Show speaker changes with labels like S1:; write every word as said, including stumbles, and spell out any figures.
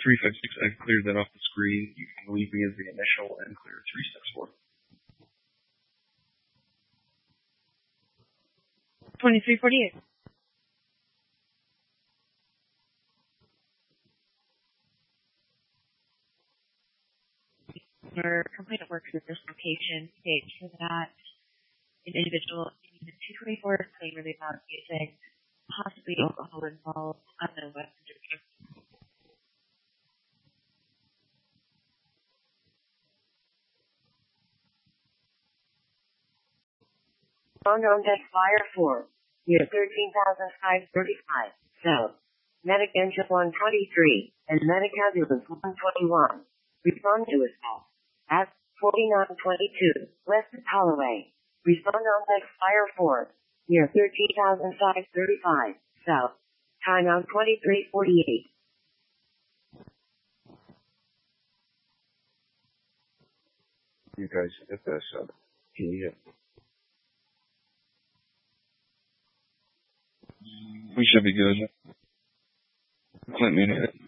S1: three five six, I've cleared that off the screen. You can leave me as the initial and clear three six four.
S2: twenty-three forty-eight. Your complaint works at this location states that an individual in the two twenty-four is playing really loud music, possibly alcohol involved, unknown weapons or drugs.
S3: Unknown deck fire four, near thirteen thousand five thirty-five, south. Medic engine one twenty-three, and medic ambulance one twenty-one. Respond to assault. At forty-nine twenty-two, west of Holloway. Respond on deck fire four, near thirteen thousand five thirty-five, south. Timeout twenty-three forty-eight.
S4: You guys hit this up. Can you hit?
S1: We should be good. Let me hit it.